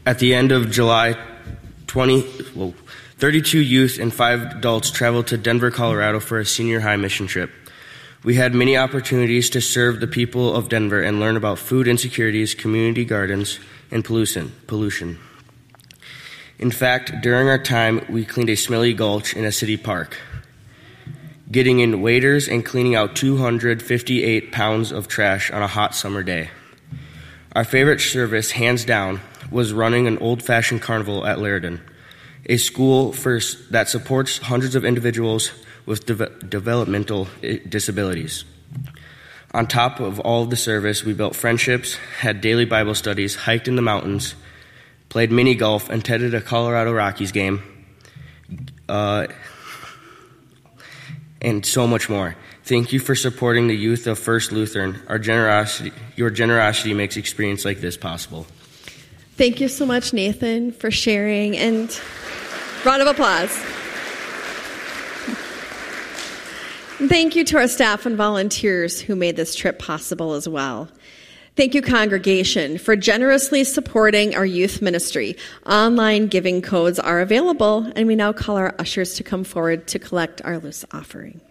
At the end of July, 32 youth and 5 adults traveled to Denver, Colorado for a senior high mission trip. We had many opportunities to serve the people of Denver and learn about food insecurities, community gardens, and pollution. In fact, during our time, we cleaned a smelly gulch in a city park, getting in waders and cleaning out 258 pounds of trash on a hot summer day. Our favorite service, hands down, was running an old-fashioned carnival at Laridan, a school that supports hundreds of individuals with developmental disabilities. On top of all of the service, we built friendships, had daily Bible studies, hiked in the mountains, played mini golf, and attended a Colorado Rockies game, and so much more. Thank you for supporting the youth of First Lutheran. Your generosity makes experience like this possible. Thank you so much, Nathan, for sharing, and round of applause. Thank you to our staff and volunteers who made this trip possible as well. Thank you, congregation, for generously supporting our youth ministry. Online giving codes are available, and we now call our ushers to come forward to collect our loose offering.